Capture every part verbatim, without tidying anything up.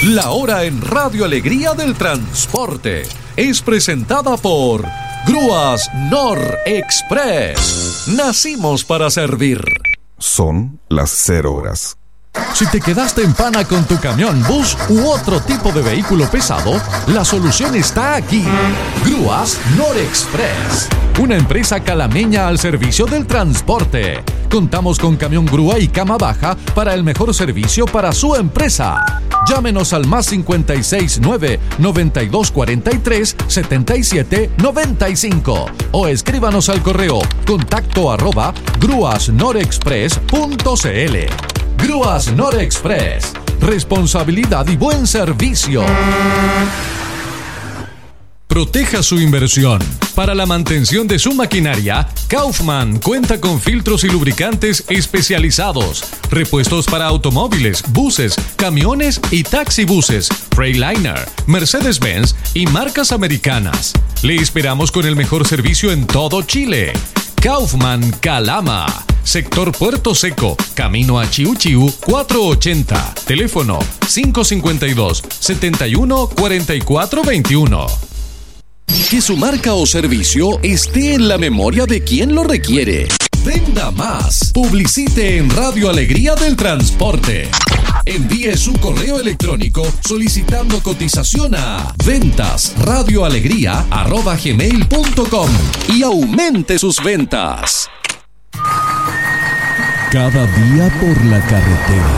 La hora en Radio Alegría del Transporte es presentada por Grúas Nor Express. Nacimos para servir. Son las cero horas. Si te quedaste en pana con tu camión, bus u otro tipo de vehículo pesado, la solución está aquí. Grúas Nor Express, una empresa calameña al servicio del transporte. Contamos con camión grúa y cama baja para el mejor servicio para su empresa. Llámenos al más cincuenta y seis nueve, noventa y dos cuarenta y tres, setenta y siete noventa y cinco o escríbanos al correo contacto arroba grúas norexpress punto cl. Grúas Nor Express, responsabilidad y buen servicio. Proteja su inversión. Para la mantención de su maquinaria, Kaufman cuenta con filtros y lubricantes especializados, repuestos para automóviles, buses, camiones y taxibuses, Freightliner, Mercedes-Benz y marcas americanas. Le esperamos con el mejor servicio en todo Chile. Kaufman Calama, sector Puerto Seco, camino a Chiu Chiu cuatrocientos ochenta, teléfono cinco cinco dos, siete uno, cuatro cuatro dos uno. Que su marca o servicio esté en la memoria de quien lo requiere. Venda más. Publicite en Radio Alegría del Transporte. Envíe su correo electrónico solicitando cotización a ventas radio alegría arroba gmail punto com y aumente sus ventas. Cada día por la carretera.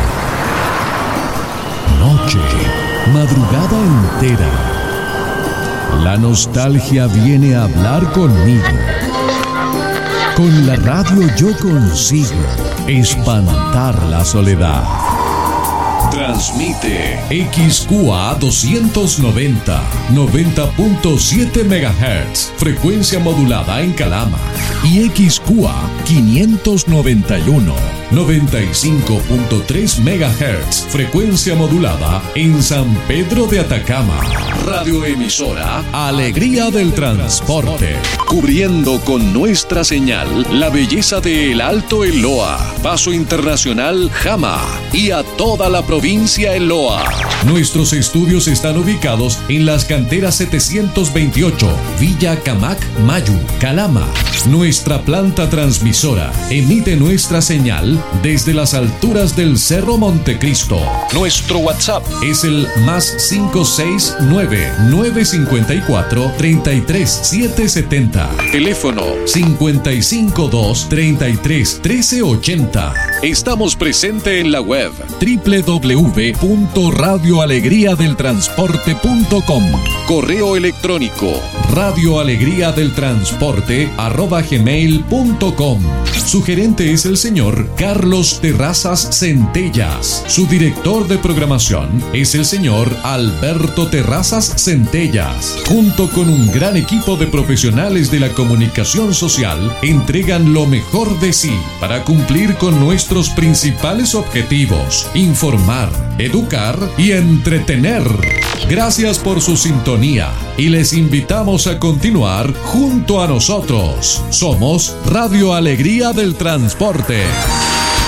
Noche, madrugada entera. La nostalgia viene a hablar conmigo. Con la radio yo consigo espantar la soledad. Transmite X Q A doscientos noventa, noventa punto siete megahertz, frecuencia modulada en Calama, y X Q A quinientos noventa y uno, noventa y cinco punto tres megahertz, frecuencia modulada en San Pedro de Atacama. Radioemisora Alegría del Transporte, cubriendo con nuestra señal la belleza de El Alto Eloa, Paso Internacional Jama y a toda la provincia Eloa. Nuestros estudios están ubicados en las canteras setecientos veintiocho, Villa Camac Mayu, Calama. Nuestra planta transmisora emite nuestra señal desde las alturas del Cerro Montecristo. Nuestro WhatsApp es el más cinco seis nueve, nueve cinco cuatro, tres tres siete siete cero. Teléfono cincuenta y cinco dos, treinta y tres, trece ochenta. Estamos presentes en la web doble u doble u doble u punto radio alegría del transporte punto com. Correo electrónico radioalegría del transporte arroba gmail punto com. Su gerente es el señor Carlos Terrazas Centellas. Su director de programación es el señor Alberto Terrazas Centellas. Junto con un gran equipo de profesionales de la comunicación social, entregan lo mejor de sí para cumplir con nuestros principales objetivos: informar, educar y entretener. Gracias por su sintonía y les invitamos a continuar junto a nosotros. Somos Radio Alegría del Transporte.